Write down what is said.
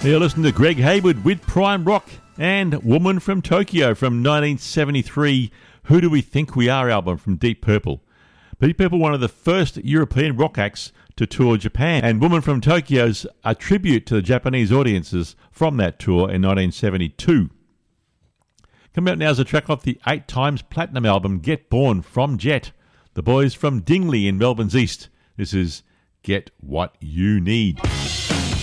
You're listening to Greg Hayward with Prime Rock and Woman from Tokyo from 1973, Who Do We Think We Are album from Deep Purple. Deep Purple, one of the first European rock acts to tour Japan, and Woman from Tokyo's a tribute to the Japanese audiences from that tour in 1972. Coming out now is a track off the 8 times platinum album Get Born from Jet, the boys from Dingley in Melbourne's East. This is Get What You Need.